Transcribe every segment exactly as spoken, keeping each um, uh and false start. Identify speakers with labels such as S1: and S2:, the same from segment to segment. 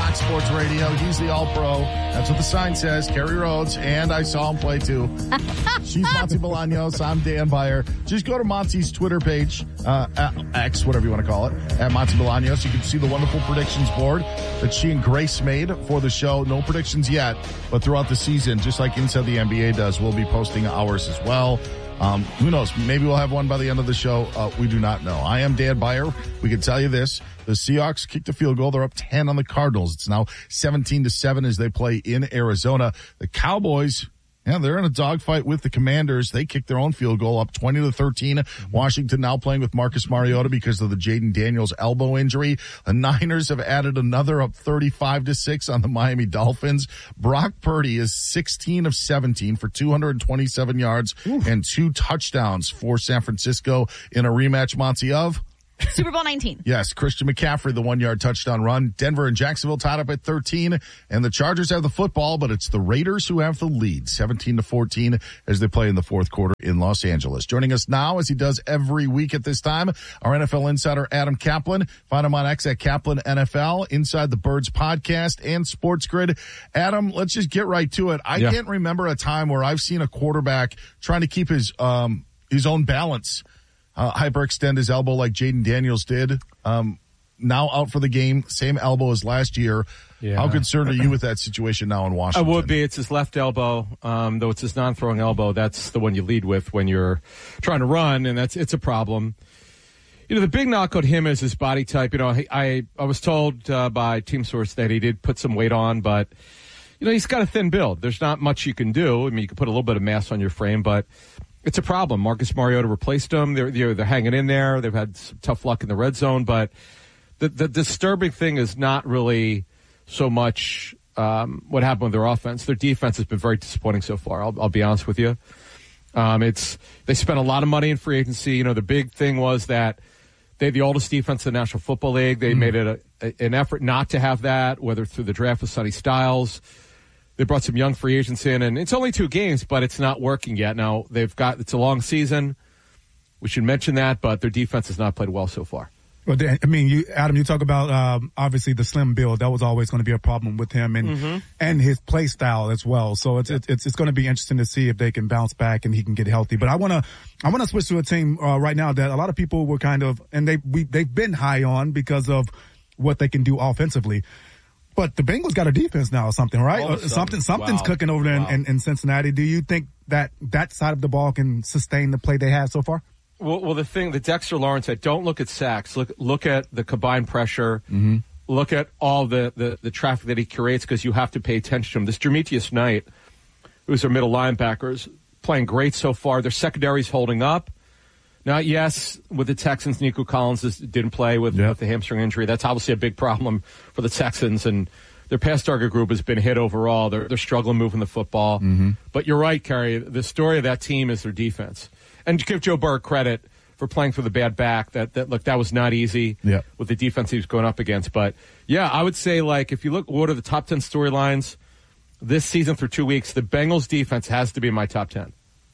S1: Fox Sports Radio. He's the All-Pro. That's what the sign says. Kerry Rhodes, and I saw him play too. She's Monty Bolaños. I'm Dan Byer. Just go to Monty's Twitter page, uh, X, whatever you want to call it, at Monty Bolaños. You can see the wonderful predictions board that she and Grace made for the show. No predictions yet, but throughout the season, just like Inside the N B A does, we'll be posting ours as well. Um, who knows? Maybe we'll have one by the end of the show. Uh, we do not know. I am Dan Byer. We can tell you this. The Seahawks kicked a field goal. They're up ten on the Cardinals. It's now seventeen to seven as they play in Arizona. The Cowboys, yeah, they're in a dogfight with the Commanders. They kicked their own field goal up twenty to thirteen. Mm-hmm. Washington now playing with Marcus Mariota because of the Jaden Daniels elbow injury. The Niners have added another up thirty-five to six on the Miami Dolphins. Brock Purdy is sixteen of seventeen for two hundred twenty-seven yards Ooh. and two touchdowns for San Francisco in a rematch, Monty, of
S2: Super Bowl nineteen.
S1: Yes, Christian McCaffrey, the one-yard touchdown run. Denver and Jacksonville tied up at thirteen, and the Chargers have the football, but it's the Raiders who have the lead, seventeen to fourteen, as they play in the fourth quarter in Los Angeles. Joining us now, as he does every week at this time, our N F L insider, Adam Kaplan. Find him on X at Kaplan N F L, Inside the Birds podcast, and Sports Grid. Adam, let's just get right to it. I yeah. can't remember a time where I've seen a quarterback trying to keep his um his own balance. Uh, hyperextend his elbow like Jaden Daniels did. Um, now out for the game, same elbow as last year. Yeah. How concerned are you with that situation now in Washington?
S3: I would be. It's his left elbow, um, though it's his non-throwing elbow. That's the one you lead with when you're trying to run, and that's it's a problem. You know, the big knock on him is his body type. You know, I I was told uh, by team source that he did put some weight on, but you know, he's got a thin build. There's not much you can do. I mean, you can put a little bit of mass on your frame, but it's a problem. Marcus Mariota replaced him. They're, they're, they're hanging in there. They've had some tough luck in the red zone, but the, the disturbing thing is not really so much um, what happened with their offense. Their defense has been very disappointing so far. I'll, I'll be honest with you. Um, it's they spent a lot of money in free agency. You know, the big thing was that they had the oldest defense in the National Football League. They mm-hmm. made it a, a, an effort not to have that, whether through the draft with Sonny Styles. They brought some young free agents in, and it's only two games, but it's not working yet. Now, they've got, it's a long season. We should mention that, but their defense has not played well so far.
S4: Well, I mean, you, Adam, you talk about, um, obviously the slim build. That was always going to be a problem with him and, mm-hmm. and his play style as well. So it's, yeah. it's, it's going to be interesting to see if they can bounce back and he can get healthy. But I want to, I want to switch to a team, uh, right now that a lot of people were kind of, and they, we, they've been high on because of what they can do offensively. But the Bengals got a defense now or something, right? Or something, something's wow. cooking over there wow. in, in, in Cincinnati. Do you think that that side of the ball can sustain the play they have so far?
S3: Well, well, the thing that Dexter Lawrence said, don't look at sacks. Look, look at the combined pressure. Mm-hmm. Look at all the, the, the traffic that he creates because you have to pay attention to him. This Jermetius Knight, who's their middle linebackers, playing great so far. Their secondary's holding up. Now, yes, with the Texans, Nico Collins is, didn't play with, yep. with the hamstring injury. That's obviously a big problem for the Texans, and their pass target group has been hit overall. They're, they're struggling moving the football. Mm-hmm. But you're right, Kerry. The story of that team is their defense. And to give Joe Burrow credit for playing for the bad back, that, that look, that was not easy yep. with the defense he was going up against. But, yeah, I would say, like, if you look, what are the top ten storylines this season through two weeks, the Bengals defense has to be in my top ten.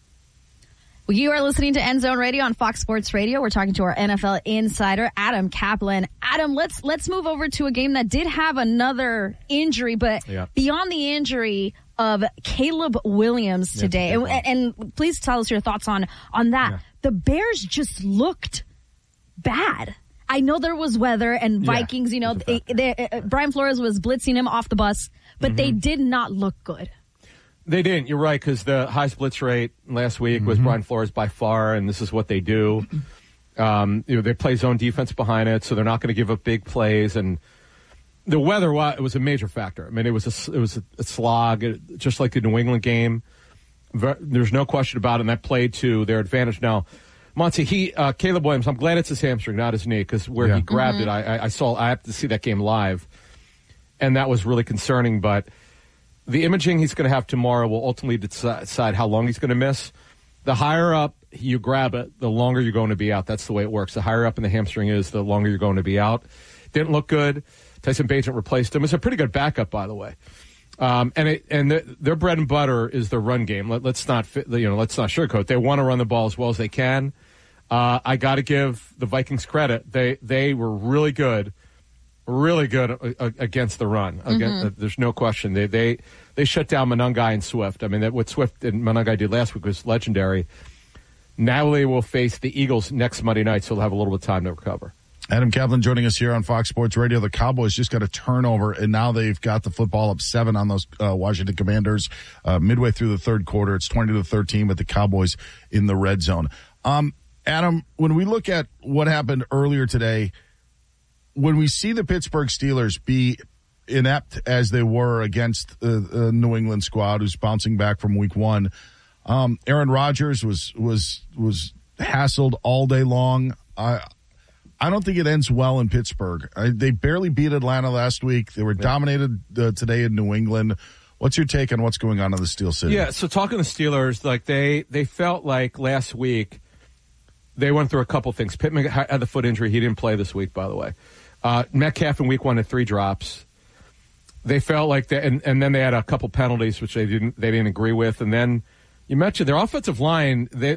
S2: Well, you are listening to End Zone Radio on Fox Sports Radio. We're talking to our N F L insider, Adam Kaplan. Adam, let's let's move over to a game that did have another injury, but yeah. beyond the injury of Caleb Williams today. Yeah, and, and please tell us your thoughts on, on that. Yeah. The Bears just looked bad. I know there was weather and Vikings, yeah, you know, they, they, uh, Brian Flores was blitzing him off the bus, but mm-hmm. they did not look good.
S3: They didn't. You're right, because the highest blitz rate last week mm-hmm. was Brian Flores by far, and this is what they do. Um, you know, they play zone defense behind it, so they're not going to give up big plays. And the weather it was a major factor. I mean, it was a, it was a, a slog, just like the New England game. There's no question about it, and that played to their advantage. Now, Monty, he uh, Caleb Williams, I'm glad it's his hamstring, not his knee, because where yeah. he grabbed mm-hmm. it, I, I saw. I have to see that game live, and that was really concerning, but the imaging he's going to have tomorrow will ultimately decide how long he's going to miss. The higher up you grab it, the longer you're going to be out. That's the way it works. The higher up in the hamstring is, the longer you're going to be out. Didn't look good. Tyson Bagent replaced him. It's a pretty good backup, by the way. Um, and it, and the, their bread and butter is their run game. Let, let's not fit, you know, let's not sugarcoat. They want to run the ball as well as they can. Uh, I got to give the Vikings credit. They they were really good really good uh, against the run.
S2: Mm-hmm.
S3: Again, uh, there's no question. They they they shut down Monangai and Swift. I mean, that, what Swift and Monangai did last week was legendary. Now they will face the Eagles next Monday night, so they'll have a little bit of time to recover.
S1: Adam Kaplan joining us here on Fox Sports Radio. The Cowboys just got a turnover, and now they've got the football up seven on those uh, Washington Commanders uh, midway through the third quarter. It's twenty to thirteen with the Cowboys in the red zone. Um, Adam, when we look at what happened earlier today, when we see the Pittsburgh Steelers be inept as they were against the uh, New England squad who's bouncing back from week one, um, Aaron Rodgers was was was hassled all day long. I I don't think it ends well in Pittsburgh. I, they barely beat Atlanta last week. They were dominated uh, today in New England. What's your take on what's going on in the Steel City?
S3: Yeah, so talking to Steelers, like they, they felt like last week they went through a couple things. Pittman had the foot injury. He didn't play this week, by the way. Uh, Metcalf in week one had three drops. They felt like that, and, and then they had a couple penalties, which they didn't they didn't agree with. And then you mentioned their offensive line. They